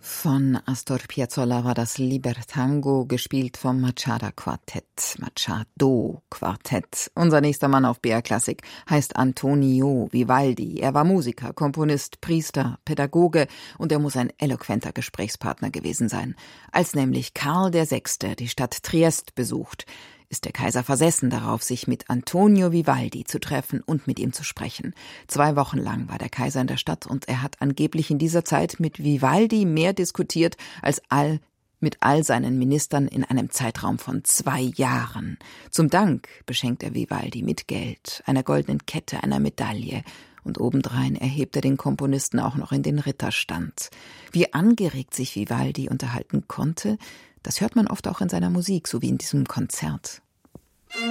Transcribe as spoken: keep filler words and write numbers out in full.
Von Astor Piazzolla war das Libertango, gespielt vom Machada-Quartett, Machado-Quartett. Unser nächster Mann auf B R Klassik heißt Antonio Vivaldi. Er war Musiker, Komponist, Priester, Pädagoge und er muss ein eloquenter Gesprächspartner gewesen sein. Als nämlich Karl der Sechste die Stadt Triest besucht, ist der Kaiser versessen darauf, sich mit Antonio Vivaldi zu treffen und mit ihm zu sprechen. Zwei Wochen lang war der Kaiser in der Stadt und er hat angeblich in dieser Zeit mit Vivaldi mehr diskutiert als all mit all seinen Ministern in einem Zeitraum von zwei Jahren. Zum Dank beschenkt er Vivaldi mit Geld, einer goldenen Kette, einer Medaille. Und obendrein erhebt er den Komponisten auch noch in den Ritterstand. Wie angeregt sich Vivaldi unterhalten konnte, das hört man oft auch in seiner Musik, so wie in diesem Konzert.